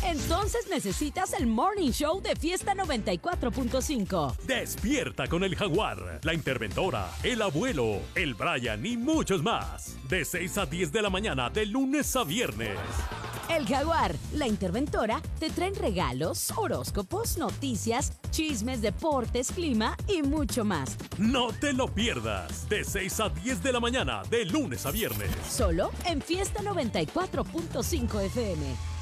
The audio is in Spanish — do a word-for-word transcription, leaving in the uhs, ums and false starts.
Entonces necesitas el Morning Show de Fiesta noventa y cuatro punto cinco. Despierta con el Jaguar, la interventora, el abuelo, el Brian y muchos más. De seis a diez de la mañana, de lunes a viernes. El Jaguar, la interventora, te traen regalos, horóscopos, noticias, chismes, deportes, clima y mucho más. No te lo pierdas. De seis a diez de la mañana, de lunes a viernes. Solo en Fiesta noventa y cuatro punto cinco F M.